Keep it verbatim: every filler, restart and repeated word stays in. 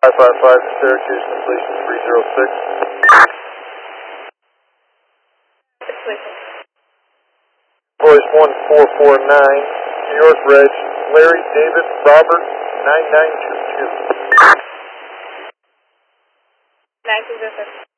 five five five to Syracuse, completion three zero six. Voice one four four nine, New York Reg, Larry David Robert nine nine two two. nine two zero six.